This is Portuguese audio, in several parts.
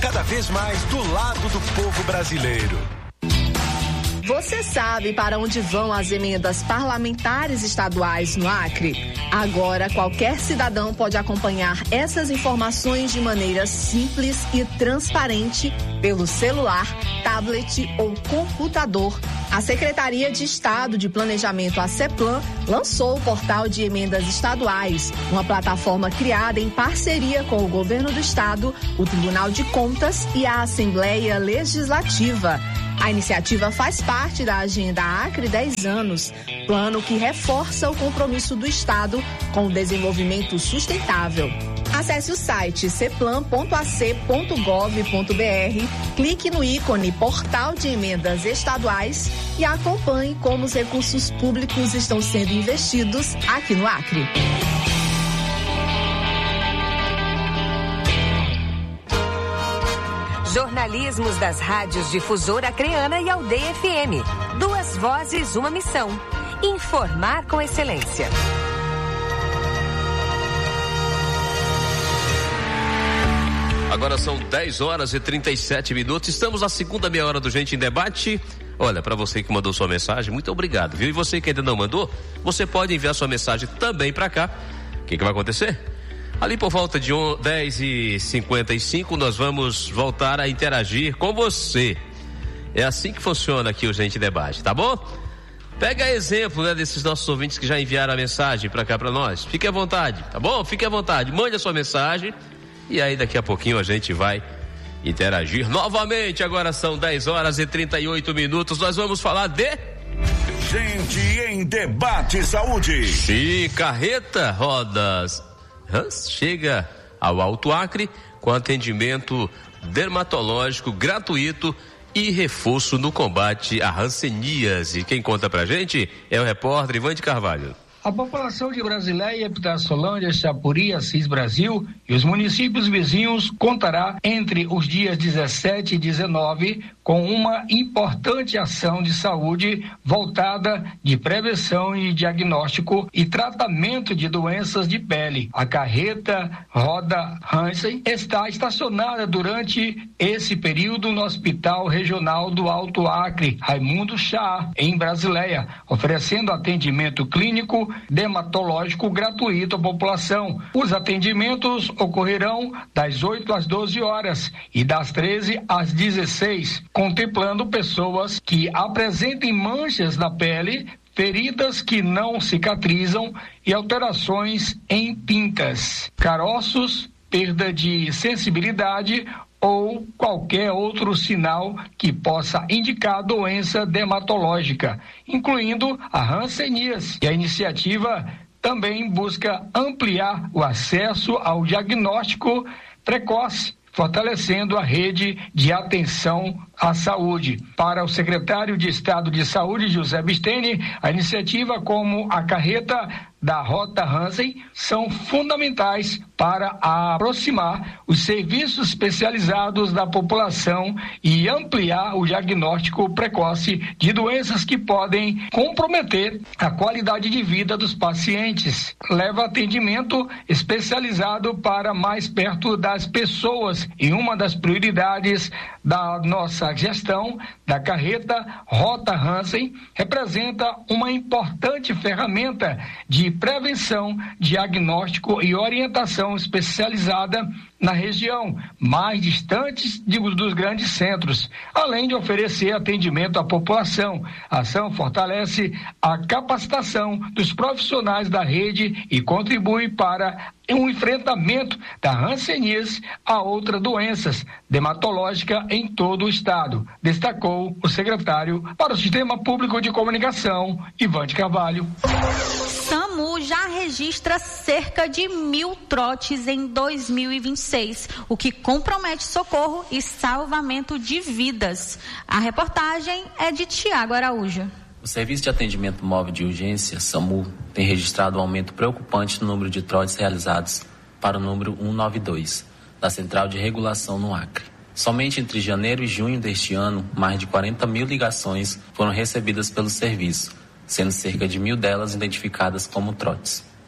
cada vez mais do lado do povo brasileiro. Você sabe para onde vão as emendas parlamentares estaduais no Acre? Agora, qualquer cidadão pode acompanhar essas informações de maneira simples e transparente pelo celular, tablet ou computador. A Secretaria de Estado de Planejamento, a CEPLAN, lançou o portal de emendas estaduais, uma plataforma criada em parceria com o Governo do Estado, o Tribunal de Contas e a Assembleia Legislativa. A iniciativa faz parte da Agenda Acre 10 anos, plano que reforça o compromisso do Estado com o desenvolvimento sustentável. Acesse o site ceplan.ac.gov.br, clique no ícone Portal de Emendas Estaduais e acompanhe como os recursos públicos estão sendo investidos aqui no Acre. Jornalismos das rádios Difusora Acreana e Aldeia FM. 2 vozes, uma missão. Informar com excelência. Agora são 10h37. Estamos na segunda meia hora do Gente em Debate. Olha, para você que mandou sua mensagem, muito obrigado, viu? E você que ainda não mandou, você pode enviar sua mensagem também para cá. O que vai acontecer? Ali por volta de 10h55 nós vamos voltar a interagir com você. É assim que funciona aqui o Gente Debate, tá bom? Pega exemplo, né, desses nossos ouvintes que já enviaram a mensagem para cá para nós. Fique à vontade, tá bom? Fique à vontade, mande a sua mensagem e aí daqui a pouquinho a gente vai interagir novamente. Agora são 10h38. Nós vamos falar de... Gente em Debate Saúde. Sim, Carreta Rodas chega ao Alto Acre com atendimento dermatológico gratuito e reforço no combate à hanseníase. Quem conta pra gente é o repórter Ivan de Carvalho. A população de Brasileia, Pitaçolândia, Chapuri, Assis Brasil e os municípios vizinhos contará entre os dias 17 e 19 com uma importante ação de saúde voltada de prevenção e diagnóstico e tratamento de doenças de pele. A carreta Roda Hansen está estacionada durante esse período no Hospital Regional do Alto Acre, Raimundo Chá, em Brasileia, oferecendo atendimento clínico dermatológico gratuito à população. Os atendimentos ocorrerão das 8 às 12 horas e das 13 às 16, contemplando pessoas que apresentem manchas na pele, feridas que não cicatrizam e alterações em pintas, caroços, perda de sensibilidade ou qualquer outro sinal que possa indicar doença dermatológica, incluindo a hanseníase. E a iniciativa também busca ampliar o acesso ao diagnóstico precoce, fortalecendo a rede de atenção à saúde. Para o secretário de Estado de Saúde, José Bisteni, a iniciativa como a carreta da Rota Hansen são fundamentais para aproximar os serviços especializados da população e ampliar o diagnóstico precoce de doenças que podem comprometer a qualidade de vida dos pacientes. Leva atendimento especializado para mais perto das pessoas e uma das prioridades da nossa gestão da carreta Rota Hansen representa uma importante ferramenta de prevenção, diagnóstico e orientação especializada na região mais distantes dos grandes centros, além de oferecer atendimento à população. A ação fortalece a capacitação dos profissionais da rede e contribui para um enfrentamento da hanseníase a outras doenças dermatológicas em todo o estado, destacou o secretário para o Sistema Público de Comunicação, Ivan de Carvalho. SAMU já registra cerca de 1.000 trotes em 2026, o que compromete socorro e salvamento de vidas. A reportagem é de Tiago Araújo. O Serviço de Atendimento Móvel de Urgência, SAMU, tem registrado um aumento preocupante no número de trotes realizados para o número 192, da Central de Regulação no Acre. Somente entre janeiro e junho deste ano, mais de 40.000 ligações foram recebidas pelo serviço, sendo cerca de 1.000 delas identificadas como trotes.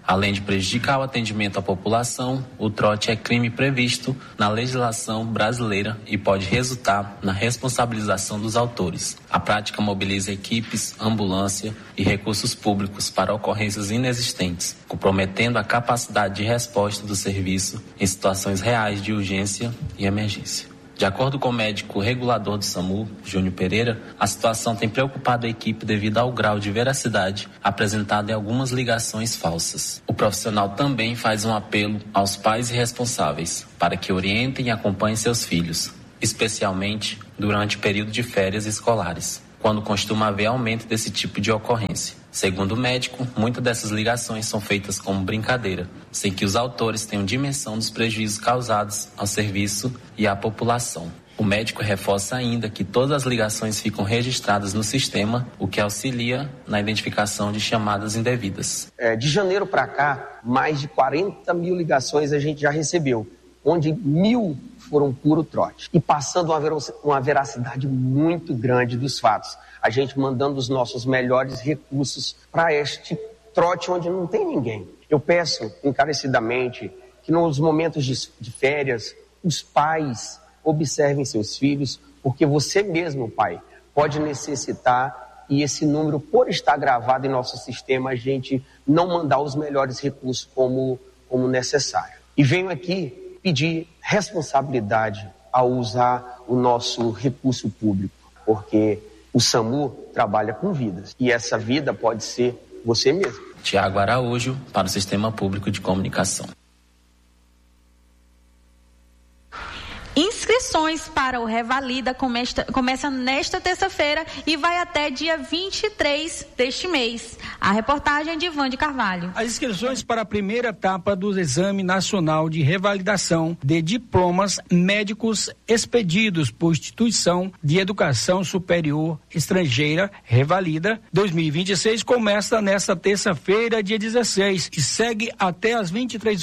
Além de prejudicar o atendimento à população, o trote é crime previsto na legislação brasileira e pode resultar na responsabilização dos autores. A prática mobiliza equipes, ambulância e recursos públicos para ocorrências inexistentes, comprometendo a capacidade de resposta do serviço em situações reais de urgência e emergência. De acordo com o médico regulador do SAMU, Júnior Pereira, a situação tem preocupado a equipe devido ao grau de veracidade apresentado em algumas ligações falsas. O profissional também faz um apelo aos pais e responsáveis para que orientem e acompanhem seus filhos, especialmente durante o período de férias escolares, quando costuma haver aumento desse tipo de ocorrência. Segundo o médico, muitas dessas ligações são feitas como brincadeira, sem que os autores tenham dimensão dos prejuízos causados ao serviço e à população. O médico reforça ainda que todas as ligações ficam registradas no sistema, o que auxilia na identificação de chamadas indevidas. De janeiro para cá, mais de 40 mil ligações a gente já recebeu, onde 1.000 foram puro trote. E passando uma veracidade muito grande dos fatos. A gente mandando os nossos melhores recursos para este trote onde não tem ninguém. Eu peço encarecidamente que nos momentos de férias, os pais observem seus filhos, porque você mesmo, pai, pode necessitar, e esse número, por estar gravado em nosso sistema, a gente não mandar os melhores recursos como necessário. E venho aqui pedir responsabilidade ao usar o nosso recurso público, porque o SAMU trabalha com vidas, e essa vida pode ser você mesmo. Tiago Araújo, para o Sistema Público de Comunicação. Inscrições para o Revalida começa nesta terça-feira e vai até dia 23 deste mês. A reportagem é de Ivan de Carvalho. As inscrições para a primeira etapa do Exame Nacional de Revalidação de Diplomas Médicos expedidos por Instituição de Educação Superior Estrangeira, Revalida 2026, começa nesta terça-feira, dia 16, e segue até às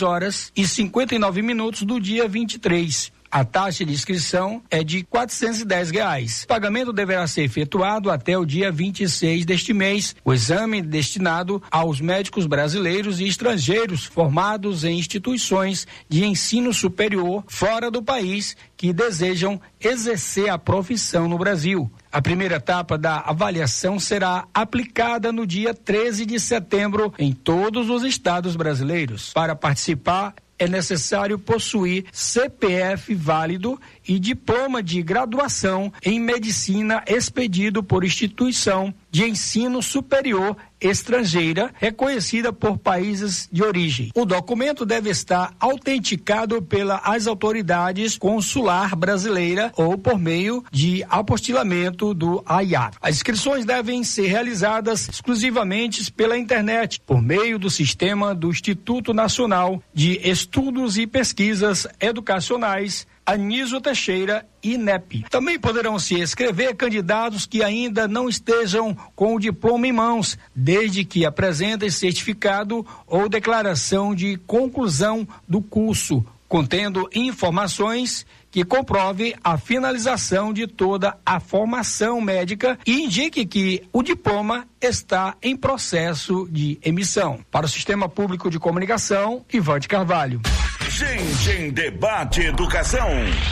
23h59 do dia 23. A taxa de inscrição é de R$ 410. O pagamento deverá ser efetuado até o dia 26 deste mês. O exame é destinado aos médicos brasileiros e estrangeiros formados em instituições de ensino superior fora do país que desejam exercer a profissão no Brasil. A primeira etapa da avaliação será aplicada no dia 13 de setembro em todos os estados brasileiros. Para participar, é necessário possuir CPF válido e diploma de graduação em medicina expedido por instituição de ensino superior estrangeira reconhecida por países de origem. O documento deve estar autenticado pelas autoridades consular brasileira ou por meio de apostilamento do AIAP. As inscrições devem ser realizadas exclusivamente pela internet, por meio do sistema do Instituto Nacional de Estudos e Pesquisas Educacionais, Anísio Teixeira, INEP. Também poderão se inscrever candidatos que ainda não estejam com o diploma em mãos, desde que apresentem certificado ou declaração de conclusão do curso, contendo informações que comprove a finalização de toda a formação médica e indique que o diploma está em processo de emissão. Para o Sistema Público de Comunicação, Ivan de Carvalho. Gente em Debate Educação.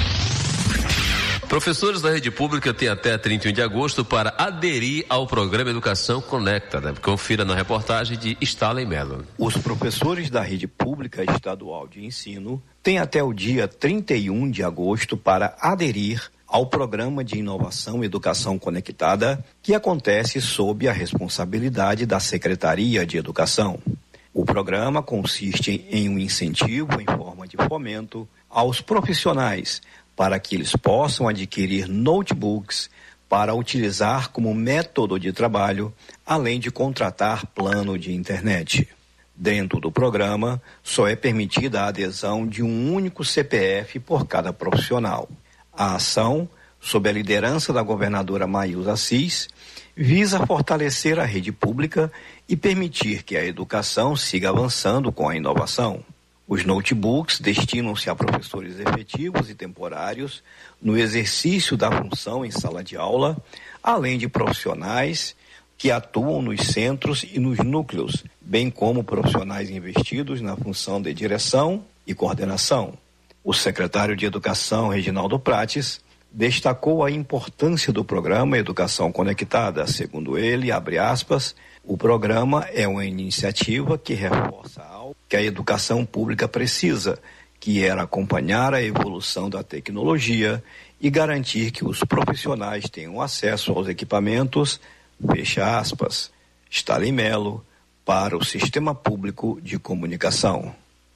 Professores da rede pública têm até 31 de agosto para aderir ao programa Educação Conecta, né? Confira na reportagem de Stalin Mello. Os professores da rede pública estadual de ensino têm até o dia 31 de agosto para aderir ao programa de inovação Educação Conectada, que acontece sob a responsabilidade da Secretaria de Educação. O programa consiste em um incentivo em forma de fomento aos profissionais para que eles possam adquirir notebooks para utilizar como método de trabalho, além de contratar plano de internet. Dentro do programa, só é permitida a adesão de um único CPF por cada profissional. A ação, sob a liderança da governadora Maísa Assis, visa fortalecer a rede pública e permitir que a educação siga avançando com a inovação. Os notebooks destinam-se a professores efetivos e temporários no exercício da função em sala de aula, além de profissionais que atuam nos centros e nos núcleos, bem como profissionais investidos na função de direção e coordenação. O secretário de Educação, Reginaldo Prates, destacou a importância do programa Educação Conectada. Segundo ele, abre aspas, o programa é uma iniciativa que reforça algo que a educação pública precisa, que era acompanhar a evolução da tecnologia e garantir que os profissionais tenham acesso aos equipamentos, fecha aspas, Stalin Mello, para o Sistema Público de Comunicação.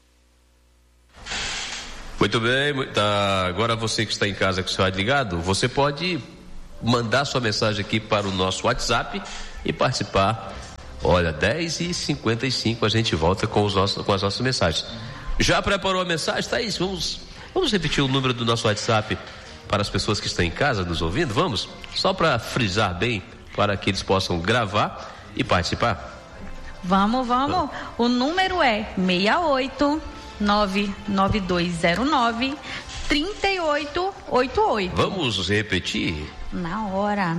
Muito bem, agora você que está em casa com o seu rádio ligado, você pode mandar sua mensagem aqui para o nosso WhatsApp e participar. Olha, 10h55 a gente volta com as nossas mensagens. Já preparou a mensagem, Thaís? Vamos repetir o número do nosso WhatsApp para as pessoas que estão em casa nos ouvindo? Vamos? Só para frisar bem, para que eles possam gravar e participar. Vamos. O número é 68-99209-3888. Vamos repetir? Na hora,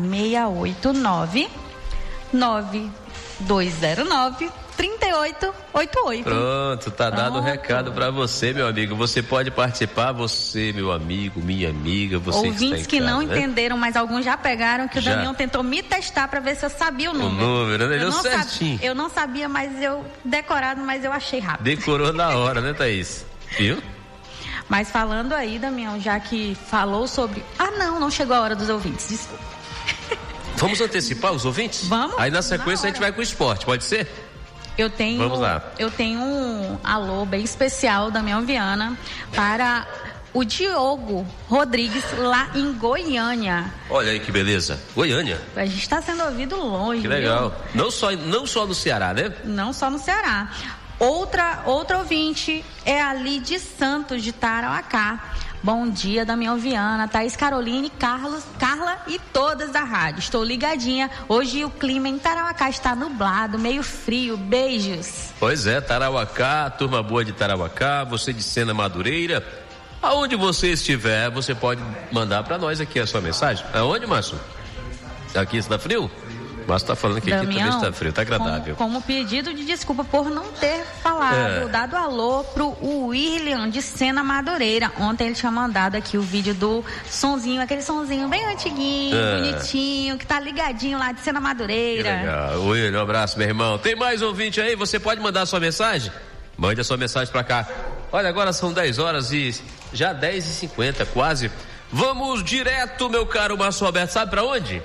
689-9209-3888. Pronto, tá dado o recado para você, meu amigo. Você pode participar, você, meu amigo, minha amiga, você ouvintes que não entenderam, mas alguns já pegaram, que o Damião tentou me testar para ver se eu sabia o número. O número, né? Deu certinho. Eu não sabia, mas eu achei rápido. Decorou na hora, né, Thaís? Viu? Mas falando aí, Damião, já que falou sobre... não chegou a hora dos ouvintes, desculpa. Vamos antecipar os ouvintes? Vamos. Aí na sequência a gente vai com o esporte, pode ser? Vamos lá. Eu tenho um alô bem especial, Damião Viana, para o Diogo Rodrigues, lá em Goiânia. Olha aí que beleza. Goiânia. A gente está sendo ouvido longe. Que legal. Não só no Ceará, né? Não só no Ceará. Outra ouvinte é ali de Santos, de Tarauacá. Bom dia, Damião Viana, Thaís Caroline, Carla e todas da rádio. Estou ligadinha. Hoje o clima em Tarauacá está nublado, meio frio. Beijos. Pois é, Tarauacá, turma boa de Tarauacá, você de Sena Madureira. Aonde você estiver, você pode mandar para nós aqui a sua mensagem. Aonde, Márcio? Aqui está frio? Márcio está falando que Damião, aqui também está frio, está agradável. Como pedido de desculpa por não ter falado, dado alô pro William de Sena Madureira. Ontem ele tinha mandado aqui o vídeo do sonzinho, aquele sonzinho bem antiguinho, bonitinho, que tá ligadinho lá de Sena Madureira. Que legal. William, um abraço, meu irmão. Tem mais ouvinte aí? Você pode mandar a sua mensagem? Mande a sua mensagem para cá. Olha, agora são 10 horas e já 10h50 quase. Vamos direto, meu caro Márcio Roberto, sabe para onde?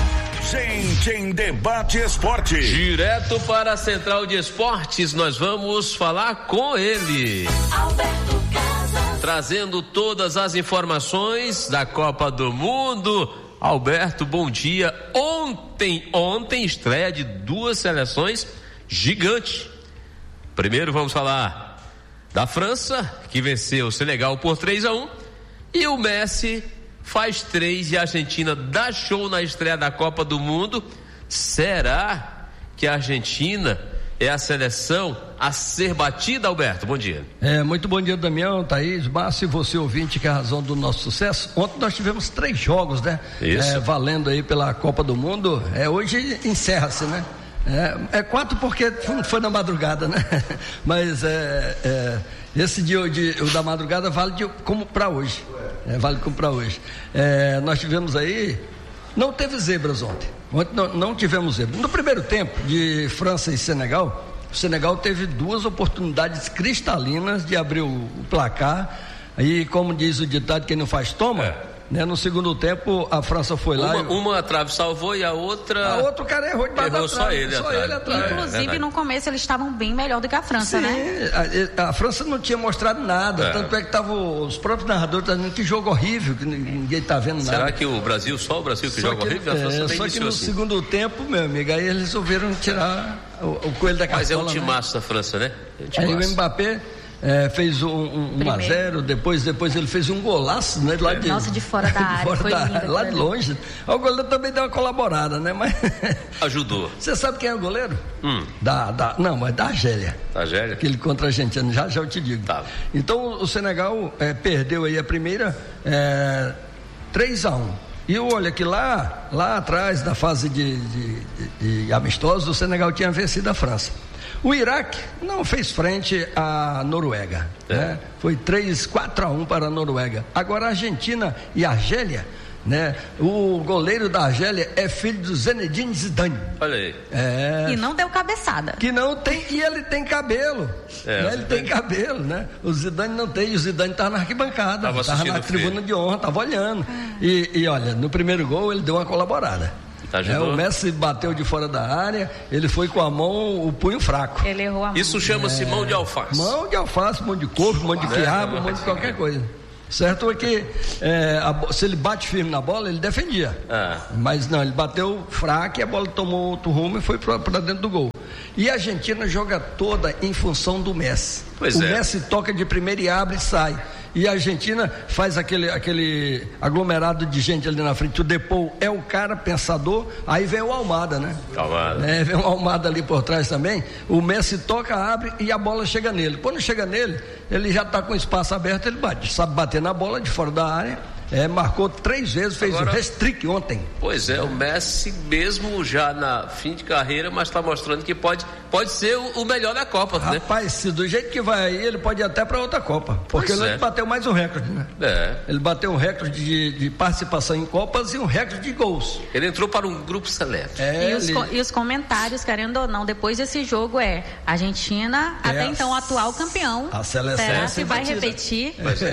Gente em Debate Esporte. Direto para a Central de Esportes, nós vamos falar com ele. Alberto Casas. Trazendo todas as informações da Copa do Mundo. Alberto, bom dia. Ontem estreia de duas seleções gigantes. Primeiro vamos falar da França, que venceu o Senegal por 3-1. E o Messi faz 3 e a Argentina dá show na estreia da Copa do Mundo. Será que a Argentina é a seleção a ser batida, Alberto? Bom dia. Muito bom dia, Damião, Thaís, Márcio e você ouvinte, que é a razão do nosso sucesso. Ontem nós tivemos 3 jogos, né? Isso. Valendo aí pela Copa do Mundo. Hoje encerra-se, né? 4 porque foi na madrugada, né? Mas esse dia o da madrugada vale como para hoje. Vale como para hoje. Nós tivemos aí, não teve zebras ontem. Ontem não tivemos zebras. No primeiro tempo de França e Senegal, o Senegal teve 2 oportunidades cristalinas de abrir o placar. E como diz o ditado, quem não faz toma. No segundo tempo a França foi lá. Uma trave salvou e a outra. A outra o cara errou debaixo da trave. Só ele atrás. Inclusive no começo eles estavam bem melhor do que a França, né? A França não tinha mostrado nada. Tanto é que estavam os próprios narradores dizendo que jogo horrível, que ninguém tá vendo nada. Será que só o Brasil que joga horrível? A França só que no segundo tempo, meu amigo, aí eles resolveram tirar o coelho da cartola. Mas é um timaço da França, né? Aí o Mbappé fez 1-0, depois ele fez um golaço, né? De fora da área, foi lindo, lá de longe. O goleiro também deu uma colaborada, né? Mas ajudou. Você sabe quem é o goleiro? Mas da Argélia. Da Argélia? Aquele contra a Argentina, já eu te digo. Tá. Então o Senegal perdeu aí a primeira 3-1. E olha que lá atrás, da fase de amistosos, o Senegal tinha vencido a França. O Iraque não fez frente à Noruega, né? Foi 4-1 para a Noruega. Agora a Argentina e a Argélia, né? O goleiro da Argélia é filho do Zinedine Zidane. Olha aí. E não deu cabeçada. E ele tem cabelo. Né? Ele tem cabelo, né? O Zidane não tem. O Zidane estava na arquibancada, estava na tribuna de honra, estava olhando. E olha, no primeiro gol ele deu uma colaborada. O Messi bateu de fora da área, ele foi com a mão, o punho fraco. Ele errou a mão. Isso chama-se mão de alface. Mão de alface, mão de coco, mão de quiabo, mão de qualquer coisa. Certo é que se ele bate firme na bola, ele defendia. Mas não, ele bateu fraco e a bola tomou outro rumo e foi para dentro do gol. E a Argentina joga toda em função do Messi. O Messi toca de primeira e abre e sai. E a Argentina faz aquele aglomerado de gente ali na frente. O Depou é o cara pensador, aí vem o Almada, né? Vem o Almada ali por trás também. O Messi toca, abre e a bola chega nele. Quando chega nele, ele já está com o espaço aberto, ele bate. Sabe bater na bola de fora da área. Marcou 3 vezes, fez o hat-trick ontem. Pois é, o Messi mesmo já na fim de carreira, mas está mostrando que pode ser o melhor da Copa, né? Rapaz, se do jeito que vai aí, ele pode ir até para outra Copa, porque ele bateu mais um recorde, né? Ele bateu um recorde de participação em Copas e um recorde de gols. Ele entrou para um grupo seleto. E os comentários, querendo ou não, depois desse jogo Argentina, até então atual campeão. A seleção será que vai repetir?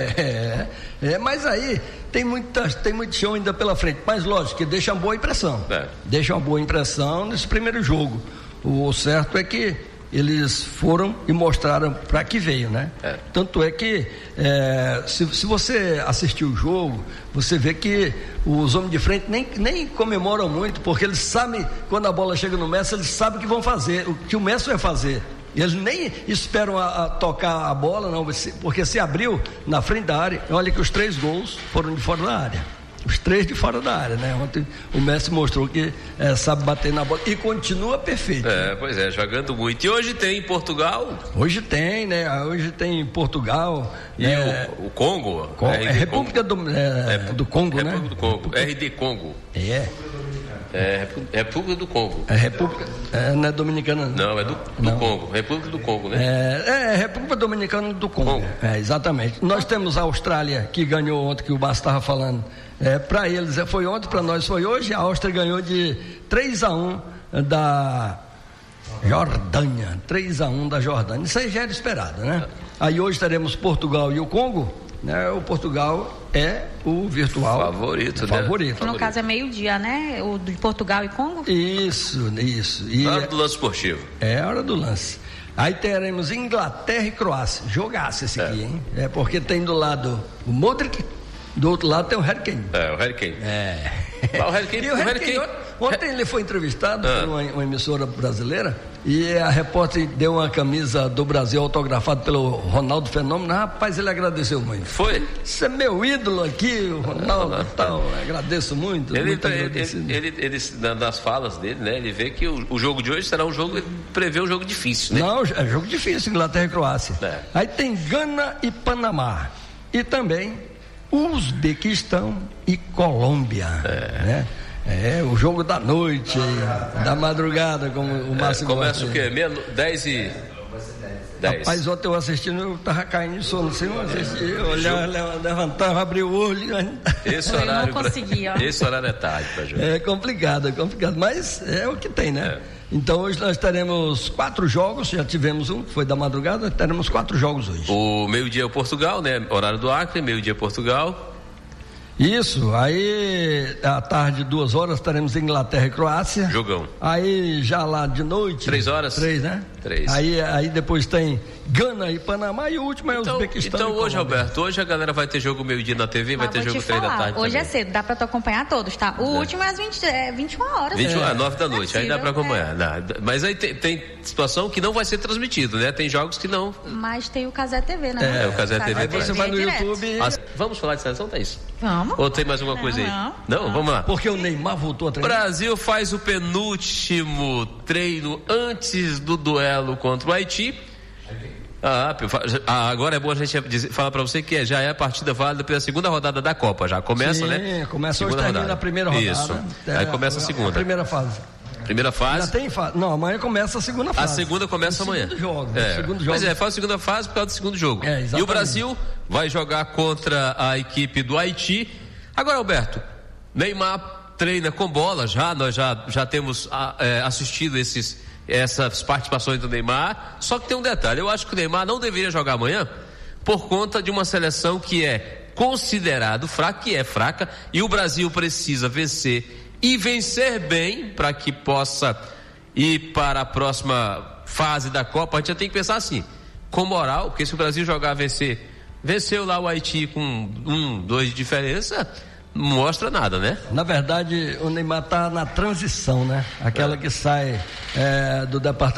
Mas aí tem muito show ainda pela frente, mas lógico que deixa uma boa impressão. Deixa uma boa impressão nesse primeiro jogo. O certo é que eles foram e mostraram para que veio, né? Tanto é que se você assistir o jogo, você vê que os homens de frente nem comemoram muito, porque eles sabem, quando a bola chega no Messi, eles sabem o que vão fazer, o que o Messi vai fazer. Eles nem esperam a tocar a bola, não, porque se abriu na frente da área. Olha que os 3 gols foram de fora da área. Os 3 de fora da área, né? Ontem o Messi mostrou que sabe bater na bola e continua perfeito. Pois é, jogando muito. E hoje tem Portugal? Hoje tem, né? Hoje tem Portugal. E o Congo? República do Congo, né? República do Congo, RD Congo. República do Congo. Não é dominicana. Não, é do Congo. República do Congo, né? República Dominicana do Congo. Exatamente. Nós temos a Austrália, que ganhou ontem, que o Barça estava falando. Para eles foi ontem, para nós foi hoje. A Áustria ganhou de 3-1 da Jordânia. 3-1 da Jordânia. Isso aí já era esperado, né? Aí hoje teremos Portugal e o Congo. O Portugal é o virtual favorito. Que no caso é meio-dia, né? O de Portugal e Congo? Isso. Hora do lance esportivo. Hora do lance. Aí teremos Inglaterra e Croácia. Jogasse esse aqui, hein? Porque tem do lado o Modric, do outro lado tem o Harry Kane. O Harry Kane. O Harry Kane. Ontem ele foi entrevistado por uma emissora brasileira e a repórter deu uma camisa do Brasil autografada pelo Ronaldo Fenômeno. Rapaz, ele agradeceu muito. Foi? Você é meu ídolo aqui, o Ronaldo tal. Agradeço muito. Ele nas falas dele, né? Ele vê que o jogo de hoje será um jogo, prevê um jogo difícil, né? Não, é jogo difícil, Inglaterra e Croácia. Aí tem Gana e Panamá. E também Uzbequistão e Colômbia, né? O jogo da noite, da madrugada, como o Márcio começa o quê? 10h10. Rapaz, ontem eu assistindo, eu tava caindo de sono, assim, eu assisti, levantava, abria o olho. Esse horário é tarde pra jogar. É complicado, mas é o que tem, né? Então hoje nós teremos 4 jogos, já tivemos um, foi da madrugada, teremos 4 jogos hoje. O meio-dia é o Portugal, né? Horário do Acre, meio-dia é Portugal. Isso, aí à tarde 2 horas teremos Inglaterra e Croácia. Jogão. Aí já lá de noite 3 horas. 3, né? 3. Aí depois tem Gana e Panamá e o último é o Uzbequistão. Então hoje, Roberto, hoje a galera vai ter jogo meio-dia na TV, vai ter jogo 3 da tarde. Hoje também. É cedo, dá pra tu acompanhar todos, tá? O último é às 21 horas. 9 da noite, aí dá pra acompanhar. Mas aí tem situação que não vai ser transmitido, né? Tem jogos que não. Mas tem o Casé TV, né? O Casé TV. Aí você vai no YouTube. Vamos falar de seleção, Thaís? Vamos. Ou tem mais alguma coisa aí? Não, vamos lá. Porque o Neymar voltou a treinar. Brasil faz o penúltimo treino antes do duelo contra o Haiti. Agora é bom a gente falar para você que já é a partida válida pela segunda rodada da Copa. Já começa, né? Sim, começa hoje, termina a primeira rodada. Isso. Aí começa a segunda. A primeira fase. Primeira fase. Já tem fase. Não, amanhã começa a segunda fase. A segunda começa amanhã. Segundo jogo. Mas faz a segunda fase por causa do segundo jogo. Exatamente. E o Brasil vai jogar contra a equipe do Haiti. Agora, Alberto, Neymar treina com bola nós já temos assistido essas participações do Neymar, só que tem um detalhe, eu acho que o Neymar não deveria jogar amanhã por conta de uma seleção que é considerado fraca, que é fraca, e o Brasil precisa vencer e vencer bem para que possa ir para a próxima fase da Copa. A gente já tem que pensar assim, com moral, porque se o Brasil jogar venceu lá o Haiti com 1-2 de diferença, não mostra nada, né? Na verdade, o Neymar está na transição, né? Aquela que sai do departamento